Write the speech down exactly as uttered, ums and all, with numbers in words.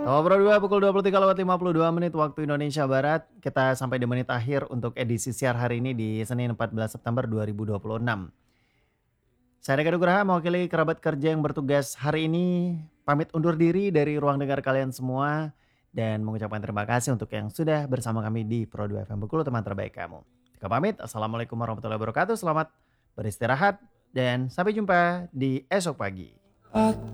Ngobrol dua pukul dua puluh tiga lewat lima puluh dua menit waktu Indonesia Barat. Kita sampai di menit akhir untuk edisi siar hari ini di Senin empat belas September dua ribu dua puluh enam. Saya Deka Nugraha mewakili kerabat kerja yang bertugas hari ini pamit undur diri dari ruang dengar kalian semua dan mengucapkan terima kasih untuk yang sudah bersama kami di Pro dua F M Bengkulu, teman terbaik kamu. Kita pamit. Assalamualaikum warahmatullahi wabarakatuh. Selamat beristirahat dan sampai jumpa di esok pagi.